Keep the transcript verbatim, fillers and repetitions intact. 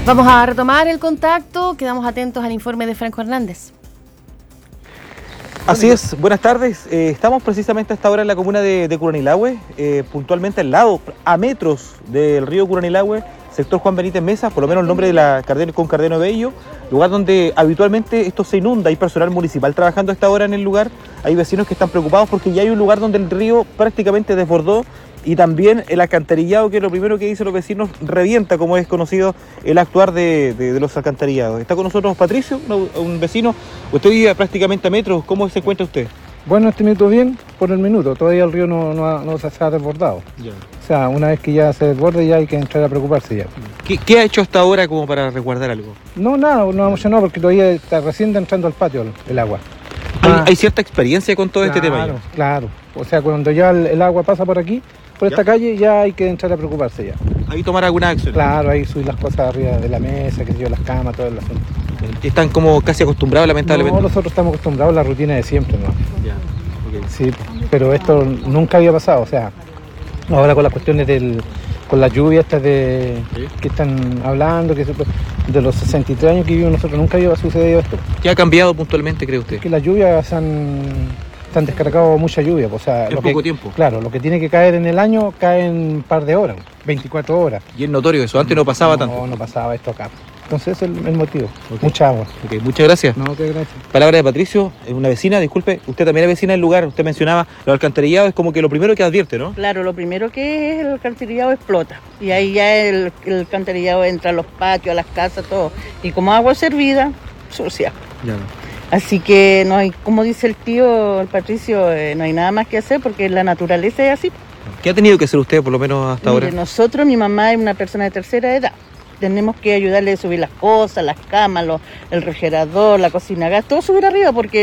Vamos a retomar el contacto, quedamos atentos al informe de Franco Hernández. Así es, buenas tardes. Eh, estamos precisamente a esta hora en la comuna de, de Curanilahue, eh, puntualmente al lado, a metros del río Curanilahue, sector Juan Benítez Mesa, por lo menos el nombre de la Cardeno, con Cardeno Bello, lugar donde habitualmente esto se inunda. Hay personal municipal trabajando a esta hora en el lugar, hay vecinos que están preocupados porque ya hay un lugar donde el río prácticamente desbordó y también el alcantarillado, que es lo primero que dicen los vecinos, revienta, como es conocido el actuar de, de, de los alcantarillados. Está con nosotros Patricio, un, un vecino. Usted vive prácticamente a metros. ¿Cómo se encuentra usted? Bueno, este minuto bien por el minuto. Todavía el río no, no, ha, no se ha desbordado. Ya. O sea, una vez que ya se desborde ya hay que entrar a preocuparse ya. ¿Qué, qué ha hecho hasta ahora como para resguardar algo? No, nada, no hemos hecho nada porque todavía está recién entrando al patio el, el agua. ¿Hay, Ah, hay cierta experiencia con todo claro, este tema ya? Claro, o sea, cuando ya el, el agua pasa por aquí, por esta ¿Ya? calle, ya hay que entrar a preocuparse ya. ¿Ahí tomar alguna acción? Claro, ahí subir las cosas arriba de la mesa, que sé yo, las camas, todo el asunto. ¿Están como casi acostumbrados, lamentablemente? No, nosotros estamos acostumbrados a la rutina de siempre, ¿no? Ya, okay. Sí, pero esto nunca había pasado, o sea, ahora con las cuestiones del... con las lluvias estas de ¿Sí? que están hablando, que de los sesenta y tres años que vivimos nosotros, nunca había sucedido esto. ¿Qué ha cambiado puntualmente, cree usted? Que las lluvias se han, se han descargado mucha lluvia. O sea, en lo poco que, tiempo. Claro, lo que tiene que caer en el año cae en un par de horas, veinticuatro horas. Y es notorio eso, antes no pasaba no, tanto. No, no pasaba esto acá. Entonces ese es el, el motivo, okay. Mucha agua. Okay, muchas gracias. No, qué gracias. Palabra de Patricio, una vecina, disculpe, usted también es vecina del lugar, usted mencionaba, los alcantarillados es como que lo primero que advierte, ¿no? Claro, lo primero que es el alcantarillado explota, y ahí ya el, el alcantarillado entra a los patios, a las casas, todo, y como agua servida, sucia. Ya. Así que no hay, como dice el tío, el Patricio, eh, no hay nada más que hacer porque la naturaleza es así. ¿Qué ha tenido que hacer usted por lo menos hasta Mire, ahora? Nosotros, mi mamá es una persona de tercera edad. Tenemos que ayudarle a subir las cosas, las camas, los, el refrigerador, la cocina gas, todo subir arriba porque